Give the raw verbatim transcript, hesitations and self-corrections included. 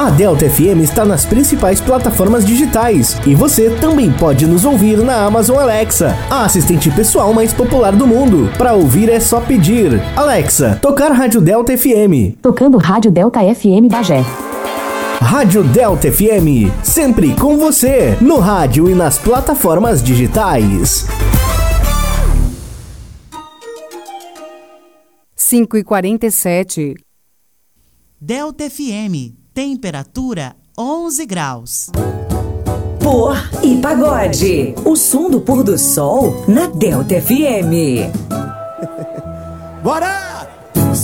A Delta F M está nas principais plataformas digitais e você também pode nos ouvir na Amazon Alexa, a assistente pessoal mais popular do mundo. Para ouvir é só pedir: Alexa, tocar Rádio Delta F M. Tocando Rádio Delta F M Bagé. Rádio Delta F M, sempre com você, no rádio e nas plataformas digitais. cinco e quarenta e sete. Delta F M, temperatura onze graus. Por e pagode, o som do pôr do sol na Delta F M. Bora!